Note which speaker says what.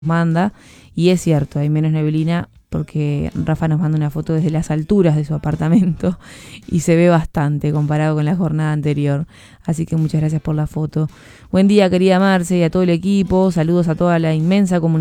Speaker 1: manda, y es cierto, hay menos neblina porque Rafa nos manda una foto desde las alturas de su apartamento y se ve bastante comparado con la jornada anterior. Así que muchas gracias por la foto. Buen día, querida Marce, y a todo el equipo. Saludos a toda la inmensa comunidad